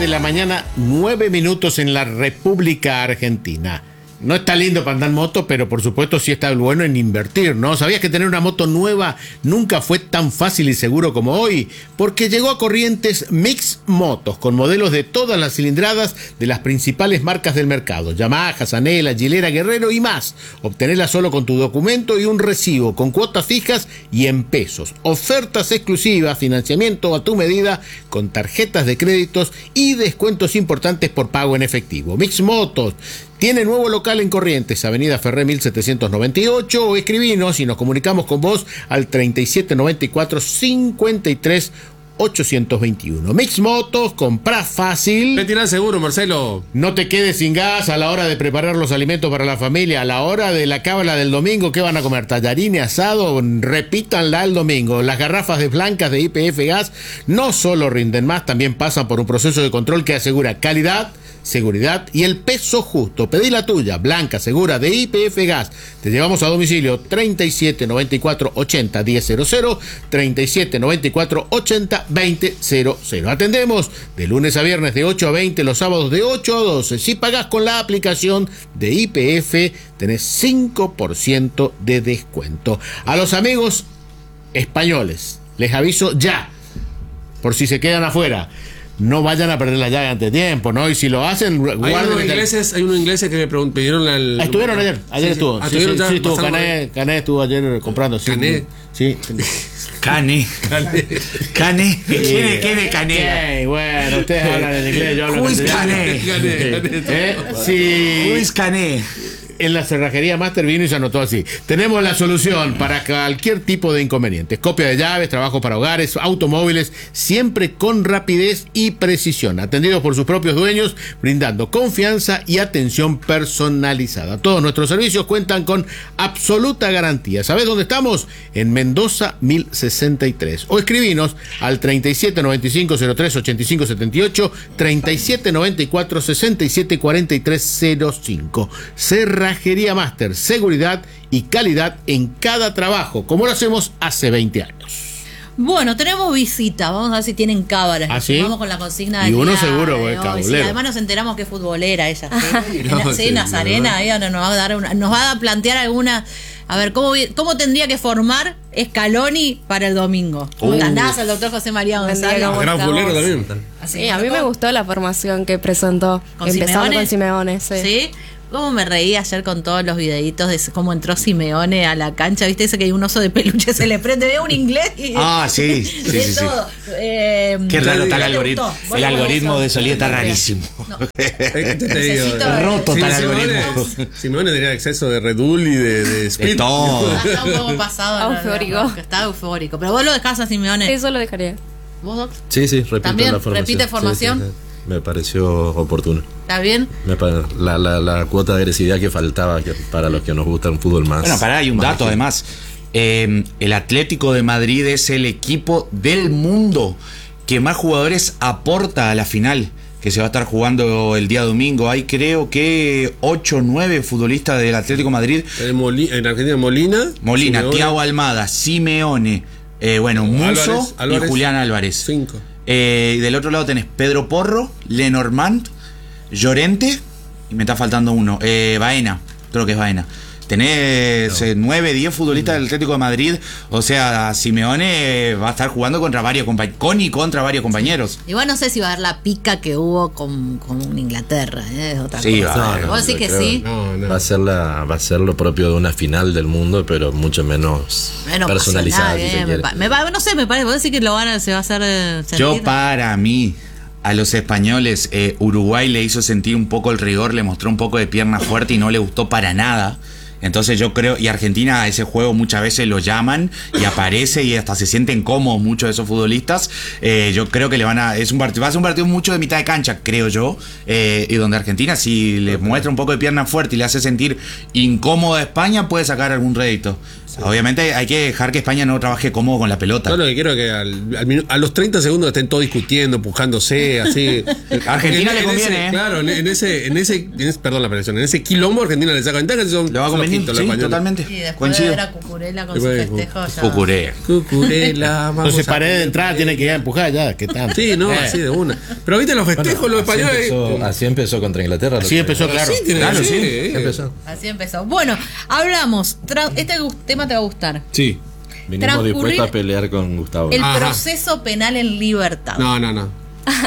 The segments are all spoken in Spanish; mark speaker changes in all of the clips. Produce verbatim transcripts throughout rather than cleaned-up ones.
Speaker 1: de la mañana, nueve minutos en la República Argentina. No está lindo para andar en moto, pero por supuesto sí está bueno en invertir, ¿no? ¿Sabías que tener una moto nueva nunca fue tan fácil y seguro como hoy? Porque llegó a Corrientes Mix Motos, con modelos de todas las cilindradas de las principales marcas del mercado. Yamaha, Zanela, Gilera, Guerrero y más. Obtenerla solo con tu documento y un recibo, con cuotas fijas y en pesos. Ofertas exclusivas, financiamiento a tu medida, con tarjetas de créditos y descuentos importantes por pago en efectivo. Mix Motos tiene nuevo local en Corrientes, Avenida Ferré mil setecientos noventa y ocho, o escribinos y nos comunicamos con vos al treinta y siete noventa y cuatro cincuenta y tres ochocientos veintiuno. Mix Motos, comprá fácil.
Speaker 2: ¿Qué tirás seguro, Marcelo?
Speaker 1: No te quedes sin gas a la hora de preparar los alimentos para la familia, a la hora de la cábala del domingo. ¿Qué van a comer? ¿Tallarín y asado? Repítanla el domingo. Las garrafas de blancas de I P F Gas no solo rinden más, también pasan por un proceso de control que asegura calidad, seguridad y el peso justo. Pedí la tuya, blanca, segura, de I P F Gas. Te llevamos a domicilio treinta y siete noventa y cuatro ochenta diez cero cero, treinta y siete noventa y cuatro ochenta veinte cero cero. Atendemos de lunes a viernes de ocho a veinte, los sábados de ocho a doce. Si pagás con la aplicación de I P F, tenés cinco por ciento de descuento. A los amigos españoles, les aviso ya, por si se quedan afuera, no vayan a perder la llave antes de tiempo, ¿no? Y si lo hacen, guarden.
Speaker 2: Hay unos ingleses, hay unos ingleses que me pregun- pidieron al...
Speaker 1: Ah, estuvieron ayer, ayer
Speaker 2: sí,
Speaker 1: estuvo.
Speaker 2: sí.
Speaker 1: Sí,
Speaker 2: Ah,
Speaker 1: sí,
Speaker 2: ya
Speaker 1: sí, estuvo.
Speaker 2: pasaron
Speaker 1: Cané,
Speaker 2: ahí.
Speaker 1: Cané estuvo ayer comprando. Sí,
Speaker 2: Cané.
Speaker 1: Sí.
Speaker 3: Cane. Cane. ¿Quién es, quién es Cane?
Speaker 1: Okay, bueno, ustedes hablan en inglés, yo hablo
Speaker 3: Who
Speaker 1: en
Speaker 3: is
Speaker 1: inglés.
Speaker 3: Cane?
Speaker 1: ¿Eh? Sí.
Speaker 3: Who is Cane?
Speaker 1: En la cerrajería Master vino y se anotó así. Tenemos la solución para cualquier tipo de inconvenientes. Copia de llaves, trabajo para hogares, automóviles, siempre con rapidez y precisión. Atendidos por sus propios dueños, brindando confianza y atención personalizada. Todos nuestros servicios cuentan con absoluta garantía. ¿Sabés dónde estamos? En Mendoza mil sesenta y tres. O escribinos al treinta y siete noventa y cinco cero tres ochenta y cinco setenta y ocho, treinta y siete noventa y cuatro sesenta y siete cuarenta y tres cero cinco. Cerra Cerrajería Master, seguridad y calidad en cada trabajo, como lo hacemos hace veinte años.
Speaker 4: Bueno, tenemos visita, vamos a ver si tienen cábalas.
Speaker 1: ¿Ah, sí?
Speaker 4: Vamos con la consigna
Speaker 1: Y
Speaker 4: del
Speaker 1: uno
Speaker 4: día
Speaker 1: seguro,
Speaker 4: de
Speaker 1: güey,
Speaker 4: hoy.
Speaker 1: cabulero.
Speaker 4: Sí, además nos enteramos que es futbolera ella, ¿sí?
Speaker 2: No,
Speaker 4: En- sí,
Speaker 2: sí,
Speaker 4: Nazarena,
Speaker 2: ¿verdad?
Speaker 4: ella nos va a dar una, nos va a plantear alguna. A ver, ¿cómo, vi- cómo tendría que formar Scaloni para el domingo? ¿Cómo
Speaker 1: Uh.
Speaker 4: andás, el doctor José María
Speaker 5: Buen día,
Speaker 4: González?
Speaker 5: ¿cómo
Speaker 2: Gran
Speaker 5: estamos?
Speaker 2: fulero también.
Speaker 4: Así,
Speaker 5: Sí, a mí me
Speaker 4: ¿tocó?
Speaker 5: gustó la formación que presentó,
Speaker 4: ¿Con
Speaker 5: empezando
Speaker 4: Simeone?
Speaker 5: con Simeone. Sí.
Speaker 4: ¿Sí? ¿Cómo me reí ayer con todos los videitos de cómo entró Simeone a la cancha? ¿Viste ese que hay un oso de peluche se le prende? Veo un inglés y...
Speaker 3: Ah, sí, sí,
Speaker 4: de
Speaker 3: sí, sí.
Speaker 4: todo. Eh,
Speaker 3: Qué raro está el
Speaker 4: ¿qué te
Speaker 3: algoritmo.
Speaker 4: gustó? ¿Vos
Speaker 3: El
Speaker 4: te
Speaker 3: algoritmo
Speaker 4: gustó?
Speaker 3: de Solía está rarísimo.
Speaker 4: No.
Speaker 2: ¿Qué te digo?
Speaker 4: Necesito-
Speaker 3: Roto
Speaker 2: Sí,
Speaker 3: está el
Speaker 2: Simeone-
Speaker 3: algoritmo.
Speaker 2: Simeone tenía exceso de Red Bull y de, de Speed.
Speaker 3: De todo.
Speaker 4: Ah, está un poco pasado. ¿no?
Speaker 5: Eufórico.
Speaker 4: No, que está eufórico. Pero vos lo dejás a Simeone.
Speaker 5: Eso lo dejaría.
Speaker 4: ¿Vos, Doc?
Speaker 6: Sí, sí, repito
Speaker 4: ¿También
Speaker 6: la formación.
Speaker 4: repite formación?
Speaker 6: Sí, sí, sí. Me pareció oportuno.
Speaker 4: ¿Está bien?
Speaker 6: Me pa- la, la, la cuota de agresividad que faltaba que para los que nos gusta un fútbol más.
Speaker 3: Bueno, pará, hay un
Speaker 6: más
Speaker 3: dato
Speaker 6: ágil.
Speaker 3: además. Eh, el Atlético de Madrid es el equipo del mundo que más jugadores aporta a la final, que se va a estar jugando el día domingo. Hay creo que ocho o nueve futbolistas del Atlético de Madrid.
Speaker 2: En, Moli- en Argentina, Molina.
Speaker 3: Molina,
Speaker 2: Simeone,
Speaker 3: Thiago Almada, Simeone, eh, bueno, Muso
Speaker 2: Álvarez, Álvarez.
Speaker 3: y Julián Álvarez.
Speaker 2: Cinco.
Speaker 3: Eh, y del otro lado tenés Pedro Porro, Lenormand, Llorente, y me está faltando uno, eh, Baena, creo que es Baena. Tenés eh, nueve, diez futbolistas del Atlético de Madrid. O sea, Simeone eh, va a estar jugando contra varios compañeros, con y contra varios compañeros.
Speaker 4: Igual no sé si va a haber la pica que hubo con, con Inglaterra. ¿eh? Es otra
Speaker 3: Sí,
Speaker 4: cosa.
Speaker 3: va a haber.
Speaker 4: ¿Vos decís
Speaker 6: yo
Speaker 4: que
Speaker 6: creo.
Speaker 4: sí?
Speaker 2: No, no.
Speaker 6: Va a ser la, va a ser lo propio de una final del mundo, pero mucho menos
Speaker 4: Bueno,
Speaker 6: personalizada.
Speaker 4: pasional,
Speaker 6: si se
Speaker 4: eh, me,
Speaker 6: quiere.
Speaker 4: pa- me pa- no sé, me parece. ¿Vos decís que lo van a, se va a hacer eh, sentir?
Speaker 3: Yo para mí, a los españoles, eh, Uruguay le hizo sentir un poco el rigor, le mostró un poco de pierna fuerte y no le gustó para nada. Entonces yo creo, y Argentina a ese juego muchas veces lo llaman y aparece y hasta se sienten cómodos muchos de esos futbolistas. Eh, yo creo que le van a, es un partido, va a ser un partido mucho de mitad de cancha, creo yo, eh, y donde Argentina si le muestra un poco de pierna fuerte y le hace sentir incómodo a España puede sacar algún rédito. Obviamente hay que dejar que España no trabaje cómodo con la pelota.
Speaker 2: Yo lo que quiero es que al, al minu- a los treinta segundos estén todos discutiendo, empujándose, así.
Speaker 3: Argentina
Speaker 2: En-
Speaker 3: le
Speaker 2: en
Speaker 3: conviene,
Speaker 2: ese-
Speaker 3: ¿eh?
Speaker 2: Claro, en, en ese, en ese, en ese- perdón la presión, en ese quilombo Argentina le saca ventaja. Son
Speaker 3: Le va a convenir,
Speaker 2: flojitos los
Speaker 3: sí,
Speaker 2: españoles.
Speaker 3: totalmente.
Speaker 4: Y después
Speaker 3: Coincido.
Speaker 4: de ver a Cucurella con su
Speaker 2: Después de
Speaker 4: festejo ya.
Speaker 3: Cucuré.
Speaker 2: Cucurela, vamos
Speaker 1: Entonces,
Speaker 2: a
Speaker 1: pared de
Speaker 2: poner-
Speaker 1: entrada tiene que ir a empujar ya. ¿Qué tanto?
Speaker 2: Sí, no,
Speaker 1: Eh.
Speaker 2: así de una. Pero viste los festejos, los
Speaker 6: así,
Speaker 2: españoles.
Speaker 6: empezó, así empezó contra Inglaterra.
Speaker 1: Así empezó, claro.
Speaker 2: Sí, tiene-
Speaker 3: Claro,
Speaker 2: sí,
Speaker 3: sí.
Speaker 2: eh.
Speaker 6: Así empezó.
Speaker 4: Así empezó. Bueno, hablamos. Tra- Este gu- tema te va a gustar.
Speaker 2: Sí.
Speaker 6: Vinimos
Speaker 4: Transcurrir
Speaker 6: dispuestos a pelear con Gustavo.
Speaker 4: El
Speaker 2: Ajá.
Speaker 4: proceso penal en libertad.
Speaker 2: No, no, no.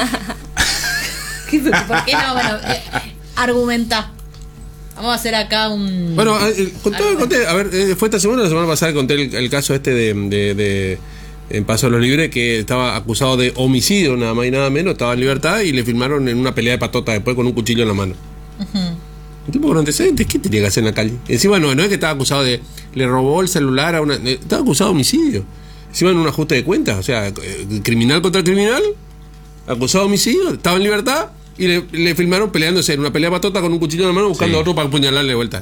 Speaker 4: ¿Qué- ¿Por qué no? Bueno, eh, argumentá. Vamos a hacer acá un.
Speaker 2: Bueno, eh, conté, conté, a ver, eh, fue esta semana o la semana pasada que conté el, el caso este de, de, de en Paso de los Libres, que estaba acusado de homicidio, nada más y nada menos, estaba en libertad y le filmaron en una pelea de patota después con un cuchillo en la mano. Un tipo con antecedentes, ¿qué tenía que hacer en la calle? Encima no, no es que estaba acusado de, le robó el celular a una, eh, estaba acusado de homicidio. Encima en un ajuste de cuentas, o sea, eh, criminal contra criminal, acusado de homicidio, estaba en libertad y le, le filmaron peleándose en una pelea de patota con un cuchillo en la mano buscando
Speaker 6: Sí.
Speaker 2: a otro para apuñalarle de vuelta.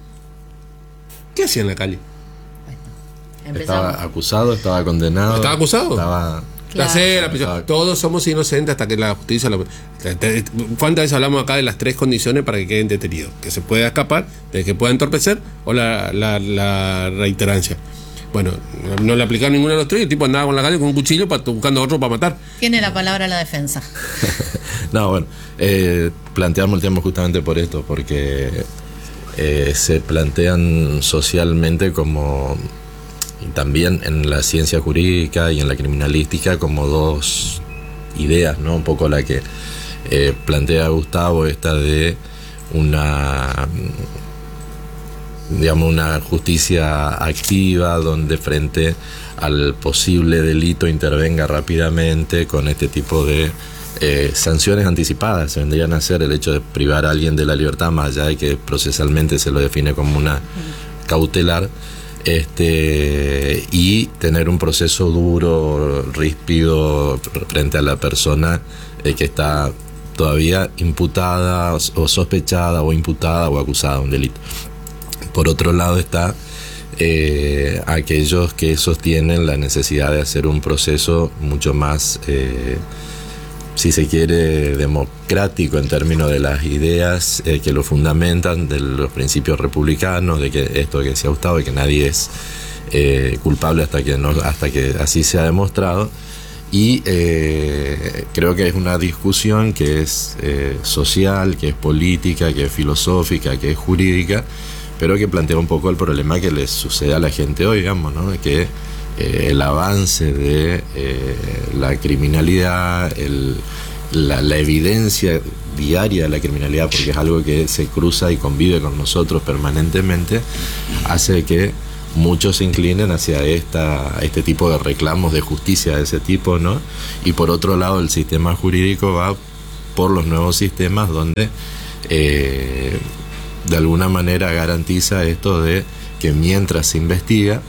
Speaker 2: ¿Qué hacía en la calle?
Speaker 4: Empezamos.
Speaker 6: Estaba acusado, estaba condenado.
Speaker 2: ¿Estaba acusado?
Speaker 6: Estaba.
Speaker 4: Claro.
Speaker 2: La cera, la prisión.
Speaker 6: Exacto.
Speaker 2: Todos somos inocentes hasta que la justicia lo... ¿Cuántas veces hablamos acá de las tres condiciones para que queden detenidos? Que se pueda escapar, de que pueda entorpecer o la, la, la reiterancia. Bueno, no le aplicaron ninguna de los tres. El tipo andaba con la calle con un cuchillo para, buscando a otro para matar.
Speaker 4: Tiene la palabra la defensa.
Speaker 6: No, bueno, eh, planteamos el tema justamente por esto, porque eh, se plantean socialmente como, y también en la ciencia jurídica y en la criminalística, como dos ideas, ¿no? Un poco la que eh, plantea Gustavo, esta de una, digamos, una justicia activa donde frente al posible delito intervenga rápidamente con este tipo de eh, sanciones anticipadas. Se vendrían a ser el hecho de privar a alguien de la libertad, más allá de que procesalmente se lo define como una cautelar, este y tener un proceso duro, ríspido frente a la persona eh, que está todavía imputada o, o sospechada o imputada o acusada de un delito. Por otro lado está eh, aquellos que sostienen la necesidad de hacer un proceso mucho más, eh, si se quiere, democrático en términos de las ideas eh, que lo fundamentan, de los principios republicanos, de que esto que se ha gustado, de que nadie es eh, culpable hasta que no, hasta que así se ha demostrado. Y eh, creo que es una discusión que es eh, social, que es política, que es filosófica, que es jurídica, pero que plantea un poco el problema que le sucede a la gente hoy, digamos, ¿no? Que eh, el avance de eh, la criminalidad, el, la, la evidencia diaria de la criminalidad, porque es algo que se cruza y convive con nosotros permanentemente, hace que muchos se inclinen hacia esta, este tipo de reclamos de justicia de ese tipo, ¿no? Y por otro lado, el sistema jurídico va por los nuevos sistemas donde eh, de alguna manera garantiza esto de que mientras se investiga,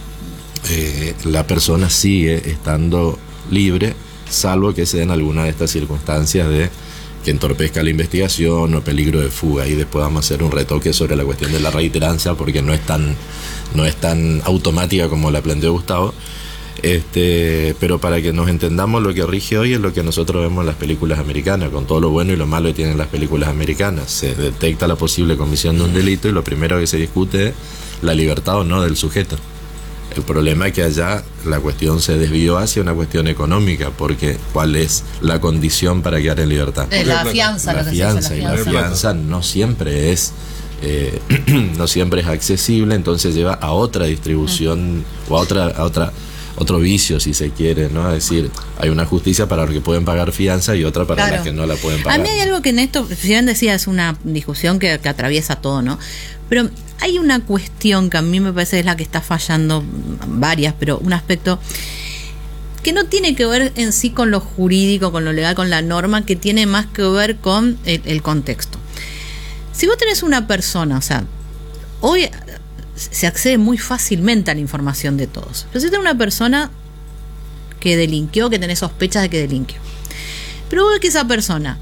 Speaker 6: eh, la persona sigue estando libre, salvo que se den alguna de estas circunstancias de que entorpezca la investigación o peligro de fuga. Y después vamos a hacer un retoque sobre la cuestión de la reiterancia, porque no es tan, no es tan automática como la planteó Gustavo. Este, pero para que nos entendamos, lo que rige hoy es lo que nosotros vemos en las películas americanas, con todo lo bueno y lo malo que tienen las películas americanas. Se detecta la posible comisión de un delito y lo primero que se discute es la libertad o no del sujeto. El problema es que allá la cuestión se desvió hacia una cuestión económica, porque ¿cuál es la condición para quedar en libertad?
Speaker 4: Eh, la fianza,
Speaker 6: La
Speaker 4: lo que se dice,
Speaker 6: fianza, y la fianza no siempre es eh, no siempre es accesible, entonces lleva a otra distribución o a otra a otra otro vicio, si se quiere, ¿no? Es decir, hay una justicia para los que pueden pagar fianza y otra para
Speaker 4: Claro.
Speaker 2: Ah,
Speaker 6: las que no la pueden pagar.
Speaker 4: A mí hay algo que en esto, si bien decía, es una discusión que, que atraviesa todo, ¿no? Pero hay una cuestión que a mí me parece es la que está fallando, varias, pero un aspecto que no tiene que ver en sí con lo jurídico, con lo legal, con la norma, que tiene más que ver con el, el contexto. Si vos tenés una persona, o sea, hoy se accede muy fácilmente a la información de todos, pero si tenés una persona que delinquió, que tenés sospechas de que delinquió, pero vos ves que esa persona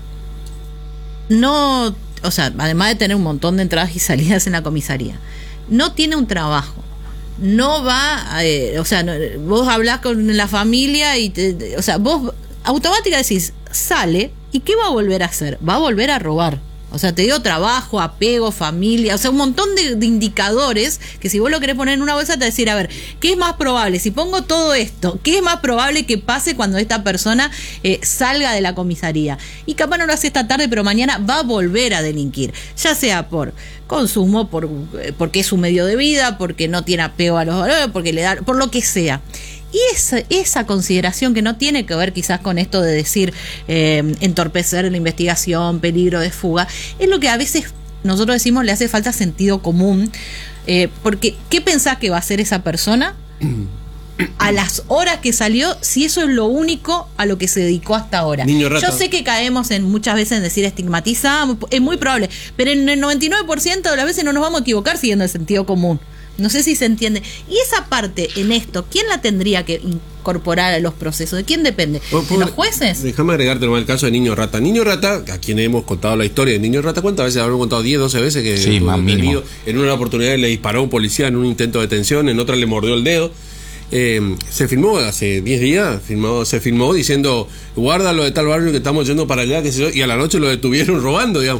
Speaker 4: no, o sea, además de tener un montón de entradas y salidas en la comisaría, no tiene un trabajo, no va, eh, o sea, no, vos hablás con la familia y, te, te, o sea, vos automáticamente decís, sale, ¿y qué va a volver a hacer? Va a volver a robar. O sea, te dio trabajo, apego, familia, o sea, un montón de, de indicadores que si vos lo querés poner en una bolsa te va a decir, a ver, ¿qué es más probable? Si pongo todo esto, ¿qué es más probable que pase cuando esta persona eh, salga de la comisaría? Y capaz no lo hace esta tarde, pero mañana va a volver a delinquir, ya sea por consumo, por eh, porque es su medio de vida, porque no tiene apego a los valores, porque le da, por lo que sea. Y esa, esa consideración que no tiene que ver quizás con esto de decir eh, entorpecer la investigación, peligro de fuga, es lo que a veces nosotros decimos le hace falta sentido común, eh, porque ¿qué pensás que va a hacer esa persona a las horas que salió si eso es lo único a lo que se dedicó hasta ahora?
Speaker 2: Niño rata.
Speaker 4: Yo sé que caemos en muchas veces en decir estigmatizamos, es muy probable, pero en el noventa y nueve por ciento de las veces no nos vamos a equivocar siguiendo el sentido común. No sé si se entiende. Y esa parte en esto, ¿quién la tendría que incorporar a los procesos? ¿De quién depende? ¿De los jueces?
Speaker 2: Déjame agregarte nomás el caso de Niño Rata. Niño Rata, a quien hemos contado la historia de Niño Rata, ¿cuántas veces habremos contado? diez, doce veces que
Speaker 3: sí, más mínimo.
Speaker 2: En una oportunidad le disparó a un policía en un intento de detención, en otra le mordió el dedo. Eh, se filmó hace diez días, filmó, se filmó diciendo, guarda lo de tal barrio que estamos yendo para allá, qué sé yo, y a la noche lo detuvieron robando, digamos.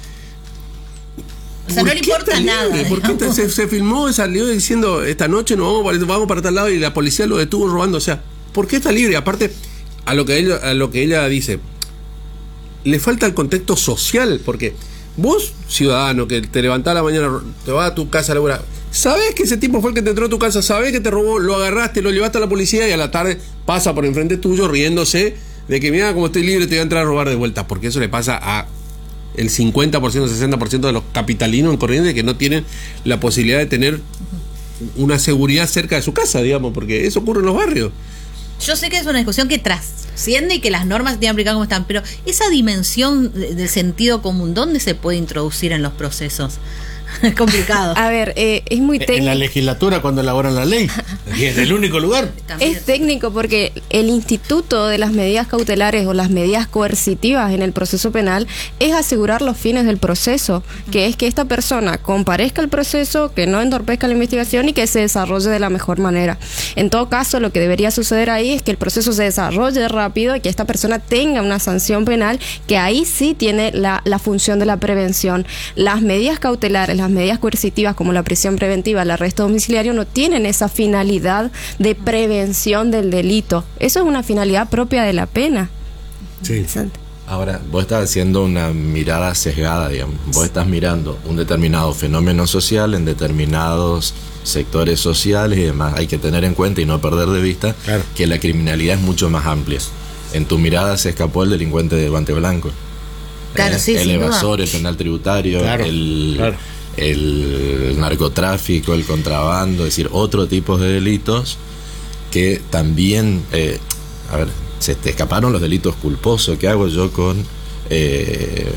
Speaker 4: O sea, no le importa
Speaker 2: está
Speaker 4: nada.
Speaker 2: Libre? ¿Por qué te, se, se filmó, salió diciendo esta noche nos vamos para, vamos para tal lado y la policía lo detuvo robando? O sea, ¿por qué está libre? Aparte, a lo que ella, a lo que ella dice, le falta el contexto social, porque vos, ciudadano, que te levantás a la mañana, te vas a tu casa a laburar, sabés que ese tipo fue el que te entró a tu casa, sabés que te robó, lo agarraste, lo llevaste a la policía y a la tarde pasa por enfrente tuyo riéndose de que mira como estoy libre, te voy a entrar a robar de vuelta, porque eso le pasa a el cincuenta por ciento, sesenta por ciento de los capitalinos en Corrientes que no tienen la posibilidad de tener una seguridad cerca de su casa, digamos, porque eso ocurre en los barrios.
Speaker 4: Yo sé que es una discusión que trasciende y que las normas se tienen que aplicar como están, pero esa dimensión del sentido común, ¿dónde se puede introducir en los procesos? Es complicado.
Speaker 5: A ver, eh, es muy técnico.
Speaker 1: En la legislatura cuando elaboran la ley. Y es el único lugar.
Speaker 5: Es técnico porque el instituto de las medidas cautelares o las medidas coercitivas en el proceso penal es asegurar los fines del proceso, que es que esta persona comparezca al proceso, que no entorpezca la investigación y que se desarrolle de la mejor manera. En todo caso, lo que debería suceder ahí es que el proceso se desarrolle rápido y que esta persona tenga una sanción penal, que ahí sí tiene la, la función de la prevención. Las medidas cautelares, las medidas coercitivas como la prisión preventiva, el arresto domiciliario no tienen esa finalidad de prevención del delito. Eso es una finalidad propia de la pena.
Speaker 2: Sí.
Speaker 6: Ahora, vos estás haciendo una mirada sesgada, digamos. Vos estás mirando un determinado fenómeno social en determinados sectores sociales y demás. Hay que tener en cuenta y no perder de vista claro. que la criminalidad es mucho más amplia. En tu mirada se escapó el delincuente de guante blanco.
Speaker 4: Claro,
Speaker 6: eh,
Speaker 4: sí,
Speaker 6: el evasor, el penal tributario, claro, el, claro. el narcotráfico, el contrabando, es decir, otro tipo de delitos que también, eh, a ver, se te escaparon los delitos culposos. ¿Qué hago yo con eh,